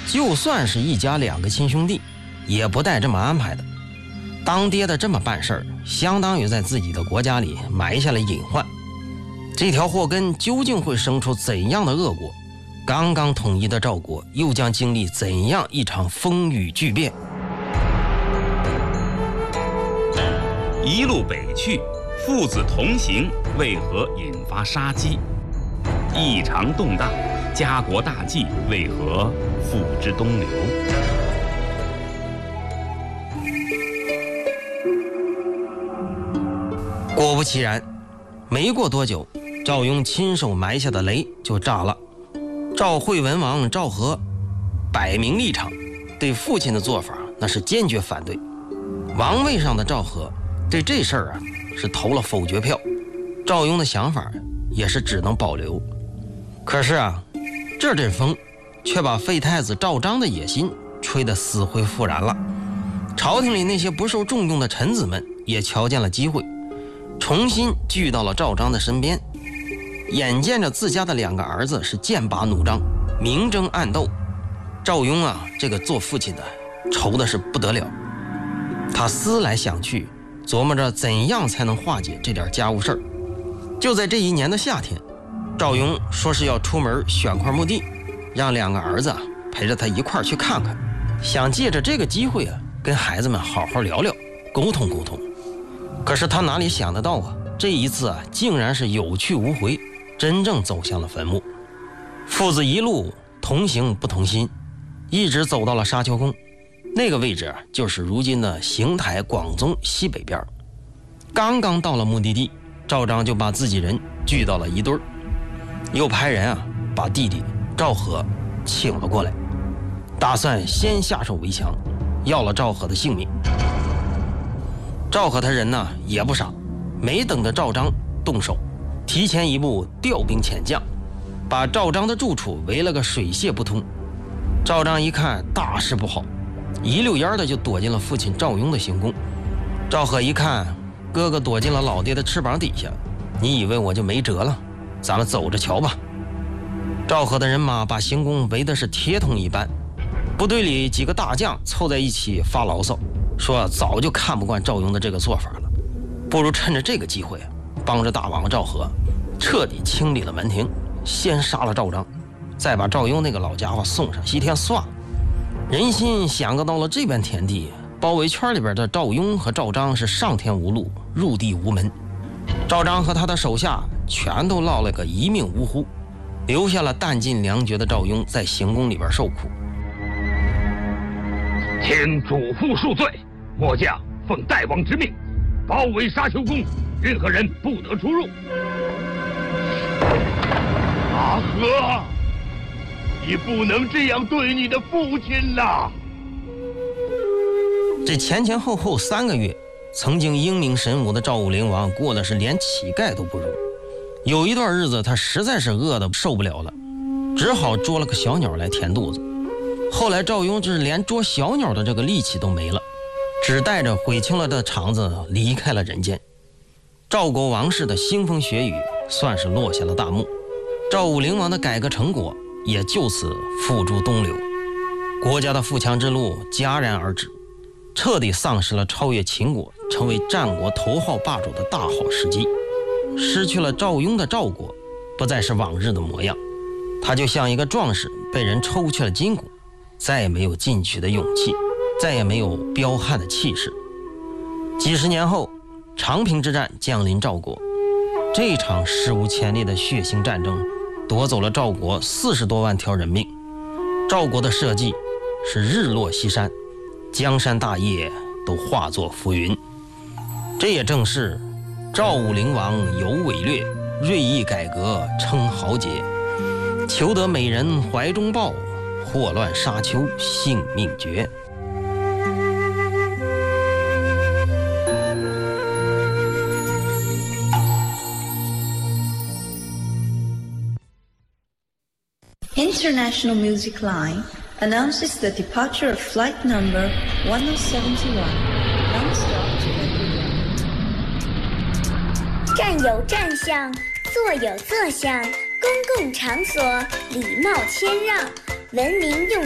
就算是一家2个亲兄弟，也不带这么安排的。当爹的这么办事儿，相当于在自己的国家里埋下了隐患。这条祸根究竟会生出怎样的恶果？刚刚统一的赵国又将经历怎样一场风雨巨变？ 一路北去，父子同行，为何引发杀机？异常动荡，家国大计为何付之东流？ 果不其然，没过多久，赵雍亲手埋下的雷就炸了。赵惠文王赵和摆明立场，对父亲的做法那是坚决反对。王位上的赵和对这事儿是投了否决票，赵雍的想法也是只能保留。可是这阵风却把废太子赵章的野心吹得死灰复燃了。朝廷里那些不受重用的臣子们也瞧见了机会，重新聚到了赵章的身边。眼见着自家的2个儿子是剑拔弩张，明争暗斗，赵雍这个做父亲的愁的是不得了。他思来想去，琢磨着怎样才能化解这点家务事儿。就在这一年的夏天，赵雍说是要出门选块墓地，让2个儿子陪着他一块儿去看看，想借着这个机会跟孩子们好好聊聊，沟通沟通。可是他哪里想得到这一次竟然是有去无回，真正走向了坟墓。父子一路同行不同心，一直走到了沙丘宫，那个位置就是如今的邢台广宗西北边。刚刚到了目的地，赵章就把自己人聚到了一堆儿，又派人把弟弟赵和请了过来，打算先下手为强，要了赵和的性命。赵和他人也不傻，没等着赵章动手，提前一步调兵遣将，把赵章的住处围了个水泄不通。赵章一看大事不好，一溜烟的就躲进了父亲赵雍的行宫。赵和一看哥哥躲进了老爹的翅膀底下，你以为我就没辙了？咱们走着瞧吧。赵和的人马把行宫围的是铁桶一般，部队里几个大将凑在一起发牢骚，说早就看不惯赵雍的这个做法了，不如趁着这个机会帮着大王赵和彻底清理了门庭，先杀了赵章，再把赵雍那个老家伙送上西天算了。人心想个到了这般田地，包围圈里边的赵雍和赵章是上天无路，入地无门。赵章和他的手下全都落了个一命呜呼，留下了弹尽粮绝的赵雍在行宫里边受苦。 请主父恕罪，末将奉大王之命，包围沙丘宫，任何人不得出入。 阿和，你不能这样对你的父亲呐！ 这前后3个月，曾经英明神武的赵武灵王过的是连乞丐都不如。有一段日子他实在是饿得受不了了，只好捉了个小鸟来填肚子。后来赵雍就是连捉小鸟的这个力气都没了，只带着悔青了的肠子离开了人间。赵国王室的腥风血雨算是落下了大幕，赵武灵王的改革成果也就此付诸东流，国家的富强之路戛然而止，彻底丧失了超越秦国成为战国头号霸主的大好时机。失去了赵雍的赵国不再是往日的模样，他就像一个壮士被人抽去了筋骨，再也没有进取的勇气，再也没有彪悍的气势。几十年后，长平之战降临赵国，这场史无前例的血腥战争夺走了赵国40多万条人命。赵国的社稷是日落西山，江山大业都化作浮云。这也正是赵武灵王有伟略，锐意改革称豪杰，求得美人怀中抱，祸乱沙丘性命绝。 International Music Line announces the departure of flight number 1071, non-stop to London. 站有站相，坐有坐相，公共场所礼貌谦让，文明用